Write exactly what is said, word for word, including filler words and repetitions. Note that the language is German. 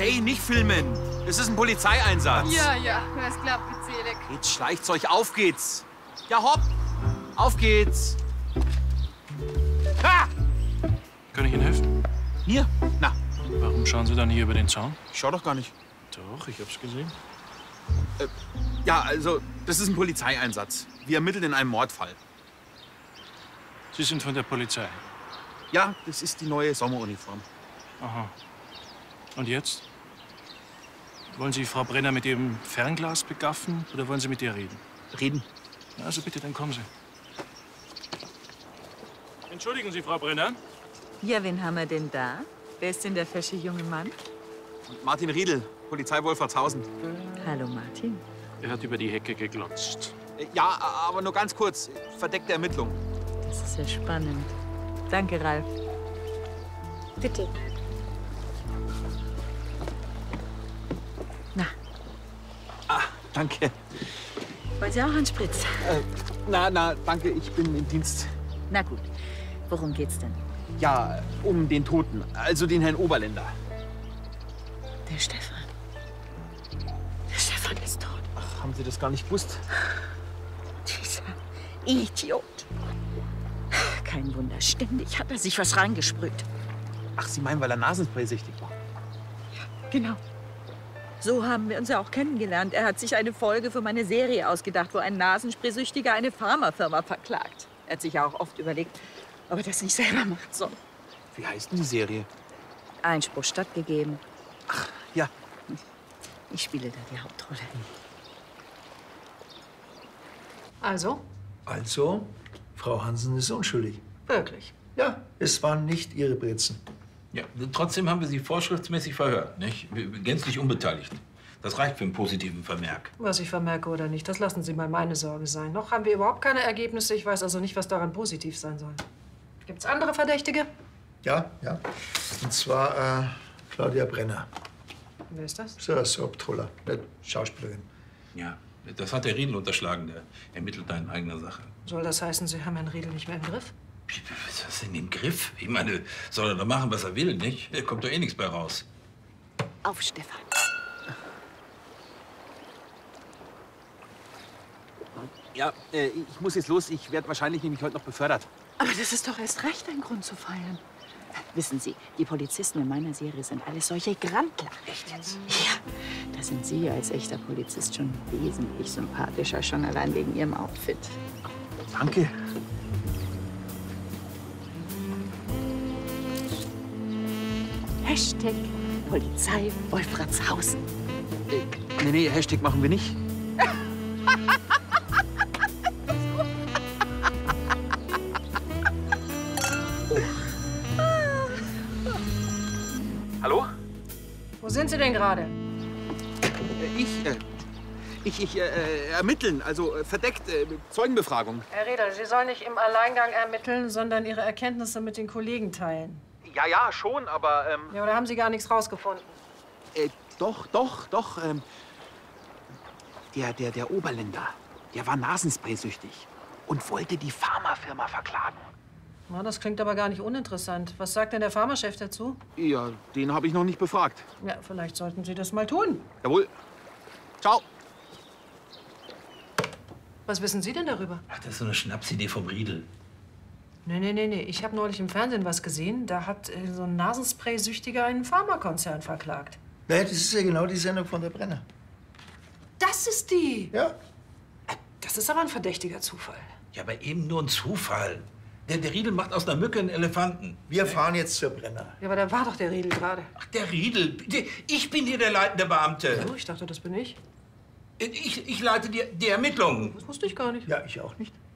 Hey, nicht filmen. Das ist ein Polizeieinsatz. Ja, ja, das klappt bezählig. Jetzt schleicht's euch, auf geht's. Ja, hopp. Auf geht's. Ha! Kann ich Ihnen helfen? Hier? Na, Warum schauen Sie dann hier über den Zaun? ich schau doch gar nicht. Doch, ich hab's gesehen. Äh, ja, also, das ist ein Polizeieinsatz. Wir ermitteln in einem Mordfall. Sie sind von der Polizei. Ja, das ist die neue Sommeruniform. Aha. Und jetzt? Wollen Sie Frau Brenner mit Ihrem Fernglas begaffen oder wollen Sie mit ihr reden? Reden. Na, also bitte, dann kommen Sie. Entschuldigen Sie, Frau Brenner. Ja, wen haben wir denn da? Wer ist denn der fesche junge Mann? Martin Riedel, Polizei Wolfratshausen. Hallo, Martin. Er hat über die Hecke geglotzt. Äh, Ja, aber nur ganz kurz. Verdeckte Ermittlung. Das ist ja spannend. Danke, Ralf. Bitte. Na, Ah, danke. wollen Sie auch einen Spritz? Äh, na, na, danke, ich bin im Dienst. Na gut. Worum geht's denn? Ja, um den Toten, also den Herrn Oberländer. Der Stefan. Der Stefan ist tot. Ach, haben Sie das gar nicht gewusst? Dieser Idiot. Kein Wunder, ständig hat er sich was reingesprüht. Ach, Sie meinen, weil er Nasenspray-süchtig war? Genau. So haben wir uns ja auch kennengelernt. Er hat sich eine Folge für meine Serie ausgedacht, wo ein Nasenspraysüchtiger eine Pharmafirma verklagt. Er hat sich ja auch oft überlegt, ob er das nicht selber macht soll. Wie heißt denn die Serie? Einspruch stattgegeben. Ja. Ich spiele da die Hauptrolle. Also? Also, Frau Hansen ist unschuldig. Wirklich? Ja, es waren nicht Ihre Britzen. Ja, trotzdem haben wir Sie vorschriftsmäßig verhört, nicht? Gänzlich unbeteiligt. Das reicht für einen positiven Vermerk. Was ich vermerke oder nicht, das lassen Sie mal meine Sorge sein. Noch haben wir überhaupt keine Ergebnisse. Ich weiß also nicht, was daran positiv sein soll. Gibt's andere Verdächtige? Ja, ja. Und zwar äh, Claudia Brenner. Wer ist das? So eine Soaptroller, eine Schauspielerin. Ja, das hat der Riedel unterschlagen. Der ermittelt da in eigener Sache. Soll das heißen, Sie haben Herrn Riedel nicht mehr im Griff? Wie, was ist das denn im Griff? Ich meine, soll er doch machen, was er will, nicht? Da kommt doch eh nichts bei raus. Auf, Stefan. Ja, äh, ich muss jetzt los. Ich werde wahrscheinlich nämlich heute noch befördert. Aber das ist doch erst recht ein Grund zu feiern. Wissen Sie, die Polizisten in meiner Serie sind alles solche Grantler. Echt jetzt? Ja, da sind Sie als echter Polizist schon wesentlich sympathischer, schon allein wegen Ihrem Outfit. Danke. Hashtag Polizei Wolfratshausen. Äh, nee, nee, Hashtag machen wir nicht. Hallo? Wo sind Sie denn gerade? Äh, ich, äh, ich, ich, äh, ermitteln, also äh, verdeckt, äh, Zeugenbefragung. Herr Riedel, Sie sollen nicht im Alleingang ermitteln, sondern Ihre Erkenntnisse mit den Kollegen teilen. Ja, ja, schon, aber, ähm, Ja, oder haben Sie gar nichts rausgefunden? äh, doch, doch, doch, ähm, der, der, der Oberländer, der war Nasenspraysüchtig und wollte die Pharmafirma verklagen. Na, das klingt aber gar nicht uninteressant. Was sagt denn der Pharmachef dazu? Ja, den habe ich noch nicht befragt. Ja, vielleicht sollten Sie das mal tun. Jawohl. Ciao. Was wissen Sie denn darüber? Ach, das ist so eine Schnapsidee vom Riedel. Nee, nee, nee, nee. Ich habe neulich im Fernsehen was gesehen. Da hat äh, so ein Nasenspray-Süchtiger einen Pharmakonzern verklagt. Naja, das ist ja genau die Sendung von der Brenner. Das ist die! Ja. Das ist aber ein verdächtiger Zufall. Ja, aber eben nur ein Zufall. Der, der Riedel macht aus einer Mücke einen Elefanten. Wir fahren jetzt zur Brenner. Ja, aber da war doch der Riedel gerade. Ach, der Riedel. Der- Ich bin hier der leitende Beamte. Oh, ich dachte, das bin ich. Ich, ich leite die, die Ermittlungen. Das wusste ich gar nicht. Ja, ich auch nicht.